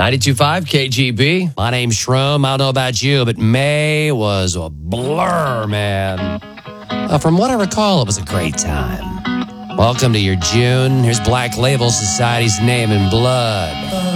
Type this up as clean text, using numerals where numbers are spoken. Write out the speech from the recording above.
92.5 KGB. My name's Shroom. I don't know about you, but May was a blur, man. From what I recall, it was a great time. Welcome to your June. Here's Black Label Society's Name in Blood.